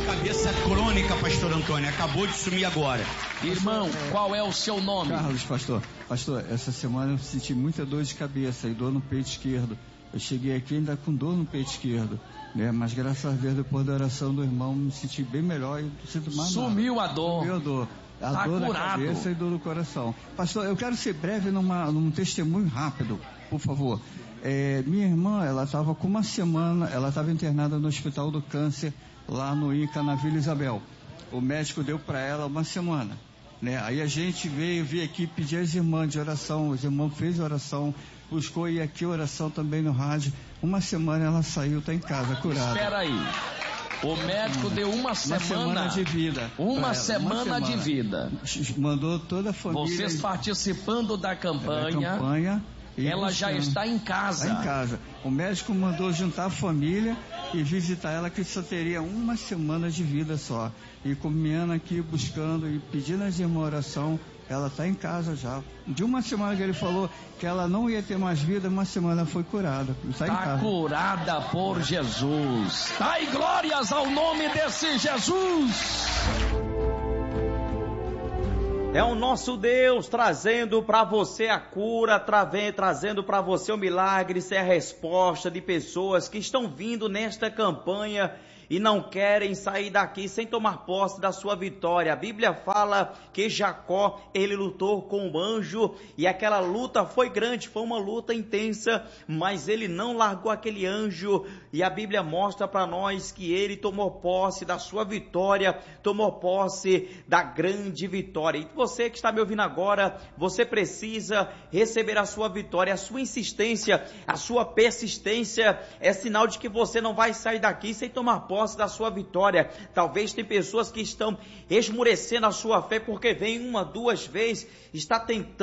cabeça crônica, pastor Antônio, acabou de sumir agora. Irmão, qual é o seu nome? Carlos, pastor. Pastor, essa semana eu senti muita dor de cabeça e dor no peito esquerdo. Eu cheguei aqui ainda com dor no peito esquerdo, né? Mas graças a Deus, depois da oração do irmão, me senti bem melhor e não sinto mais nada. Sumiu a dor. Sumiu a dor. A dor curado. na cabeça e dor no coração. Pastor, eu quero ser breve num testemunho rápido, por favor. Minha irmã, ela estava com uma semana, ela estava internada no Hospital do Câncer, lá no INCA, na Vila Isabel. O médico deu para ela uma semana, né? Aí a gente veio aqui pedir às irmãs de oração, os irmãos fez oração, buscou ir aqui oração também no rádio. Uma semana ela saiu, está em casa, curada. Espera aí. O médico deu uma semana de vida. Uma semana de vida. Mandou toda a família. Vocês participando da campanha. Ela já está em casa. Está em casa. O médico mandou juntar a família e visitar ela, que só teria uma semana de vida só. E caminhando aqui, buscando e pedindo as irmãs oração, ela está em casa já. De uma semana que ele falou que ela não ia ter mais vida, uma semana foi curada. Está curada por Jesus. Dai glórias ao nome desse Jesus. É o nosso Deus trazendo para você a cura, trazendo para você o milagre. Isso é a resposta de pessoas que estão vindo nesta campanha e não querem sair daqui sem tomar posse da sua vitória. A Bíblia fala que Jacó, ele lutou com o anjo e aquela luta foi grande, foi uma luta intensa, mas ele não largou aquele anjo, e a Bíblia mostra para nós que ele tomou posse da sua vitória, tomou posse da grande vitória. E você que está me ouvindo agora, você precisa receber a sua vitória. A sua insistência, a sua persistência é sinal de que você não vai sair daqui sem tomar posse da sua vitória. Talvez tem pessoas que estão esmorecendo a sua fé porque vem uma, duas vezes, está tentando